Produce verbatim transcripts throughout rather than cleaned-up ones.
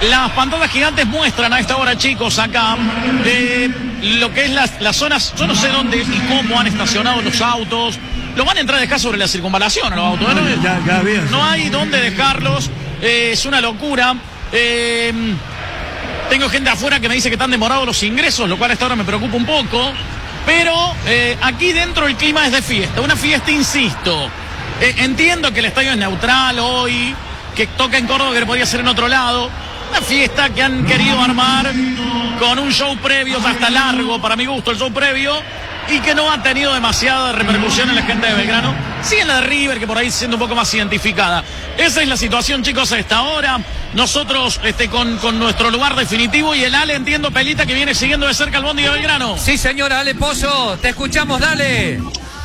Las pantallas gigantes muestran a esta hora, chicos, acá, eh, lo que es las, las zonas, yo no sé dónde y cómo han estacionado los autos. Los van a entrar a dejar sobre la circunvalación a los autos, ¿no? Ya, ya bien, no hay dónde dejarlos, eh, es una locura. Eh, tengo gente afuera que me dice que están demorados los ingresos, lo cual a esta hora me preocupa un poco. Pero eh, aquí dentro el clima es de fiesta, una fiesta, insisto. Eh, entiendo que el estadio es neutral hoy, que toca en Córdoba, que podría ser en otro lado. Una fiesta que han querido armar con un show previo, hasta largo, para mi gusto, el show previo, y que no ha tenido demasiada repercusión en la gente de Belgrano. Sí en la de River, que por ahí siendo un poco más identificada. Esa es la situación, chicos, a esta hora. Nosotros este, con, con nuestro lugar definitivo, y el Ale, entiendo, Pelita, que viene siguiendo de cerca el bondi de Belgrano. Sí, señora, Ale Pozo, te escuchamos, dale.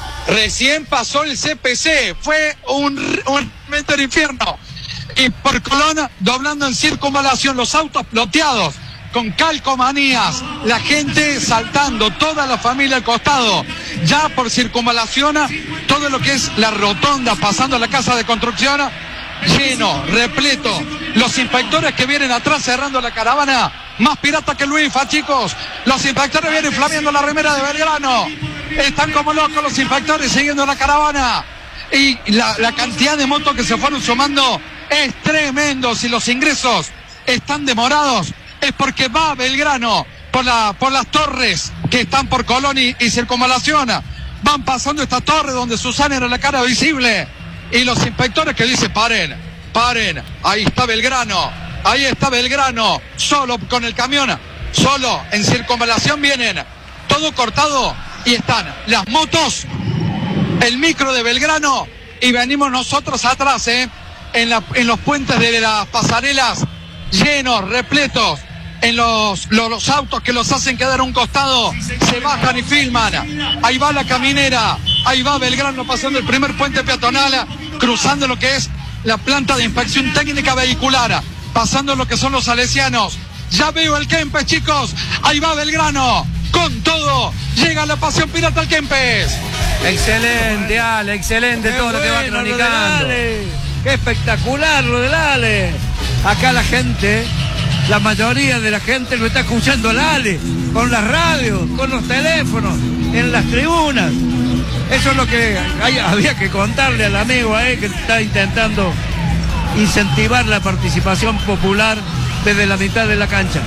Recién pasó el C P C, fue un, un momento del infierno. Y por Colón, doblando en circunvalación, los autos ploteados, con calcomanías, la gente saltando, toda la familia al costado. Ya por circunvalación, todo lo que es la rotonda, pasando a la casa de construcción, lleno, repleto. Los inspectores que vienen atrás cerrando la caravana, más pirata que Luis, fa, chicos. Los inspectores vienen flameando la remera de Belgrano. Están como locos los inspectores siguiendo la caravana. Y la, la cantidad de motos que se fueron sumando es tremendo. Si los ingresos están demorados, es porque va Belgrano por, la, por las torres que están por Colón y, y circunvalación. Van pasando esta torre donde Susana era la cara visible. Y los inspectores que dicen, paren, paren, ahí está Belgrano, ahí está Belgrano, solo con el camión, solo en circunvalación vienen, todo cortado, y están las motos, el micro de Belgrano, y venimos nosotros atrás, eh, en, la, en los puentes de las pasarelas, llenos, repletos, en los, los, los autos que los hacen quedar a un costado, se bajan y filman. Ahí va la caminera, ahí va Belgrano pasando el primer puente peatonal, cruzando lo que es la planta de inspección técnica vehicular, pasando lo que son los salesianos. Ya veo el Kempes, chicos, ahí va Belgrano, con todo, llega la pasión pirata al Kempes. Excelente, Ale, excelente. Qué todo bueno, lo que va cronicando. Qué espectacular lo del Ale. Acá la gente, la mayoría de la gente lo está escuchando al Ale, con las radios, con los teléfonos, en las tribunas. Eso es lo que hay, había que contarle al amigo eh, que está intentando incentivar la participación popular desde la mitad de la cancha.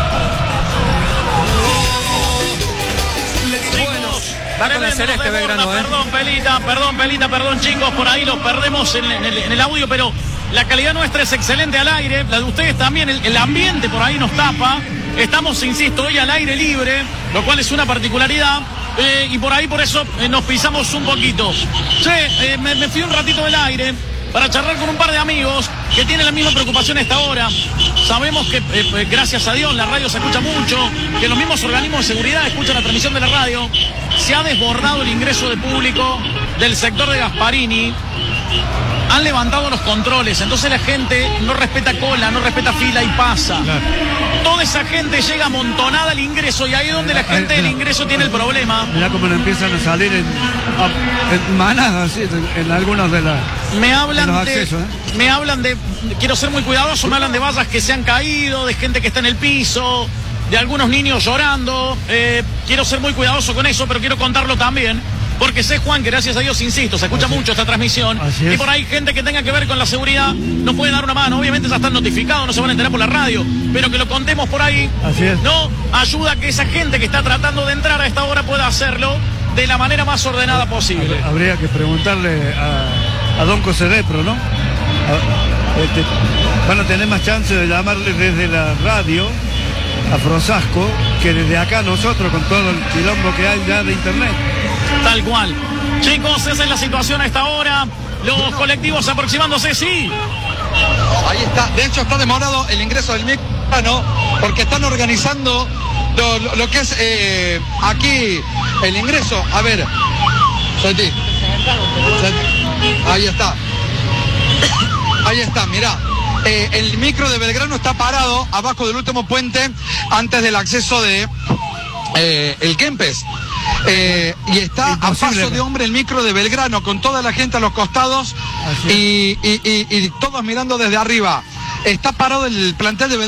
Va con el celeste Belgrano, ¿eh? Perdón, Pelita, perdón, Pelita, perdón, chicos, por ahí los perdemos en, en, el, en el audio, pero la calidad nuestra es excelente al aire, la de ustedes también, el, el ambiente por ahí nos tapa. Estamos, insisto, hoy al aire libre, lo cual es una particularidad, eh, y por ahí por eso eh, nos pisamos un poquito. Che, eh, me, me fui un ratito del aire para charlar con un par de amigos que tienen la misma preocupación a esta hora. Sabemos que, eh, gracias a Dios, la radio se escucha mucho, que los mismos organismos de seguridad escuchan la transmisión de la radio. Se ha desbordado el ingreso de público del sector de Gasparini. Han levantado los controles, entonces la gente no respeta cola, no respeta fila y pasa. Claro. Toda esa gente llega amontonada al ingreso, y ahí es donde la gente del ingreso tiene el problema. Mirá cómo le empiezan a salir en, en manadas, ¿sí? en, en algunos de, la, me hablan de los de, accesos. ¿eh? Me hablan de, quiero ser muy cuidadoso, me hablan de vallas que se han caído, de gente que está en el piso, de algunos niños llorando. Eh, quiero ser muy cuidadoso con eso, pero quiero contarlo también. Porque sé, Juan, que gracias a Dios, insisto, se escucha mucho esta transmisión. Y por ahí gente que tenga que ver con la seguridad nos puede dar una mano. Obviamente ya están notificados, no se van a enterar por la radio, pero que lo contemos por ahí. Así es. No ayuda a que esa gente que está tratando de entrar a esta hora pueda hacerlo de la manera más ordenada posible. Habría que preguntarle a, a Don Cosedepro, ¿no? A, este, van a tener más chance de llamarle desde la radio a Frosasco que desde acá nosotros, con todo el quilombo que hay ya de internet. Tal cual. Chicos, esa es la situación a esta hora. Los colectivos aproximándose, sí. Ahí está. De hecho, está demorado el ingreso del micro, ¿no? Porque están organizando lo, lo, lo que es eh, aquí el ingreso. A ver. Santi. Ahí está. Ahí está, mirá. Eh, el micro de Belgrano está parado abajo del último puente antes del acceso de eh, el Kempes. Eh, y está imposible, a paso de hombre el micro de Belgrano, con toda la gente a los costados y, y, y, y todos mirando desde arriba. Está parado el plantel de Belgrano.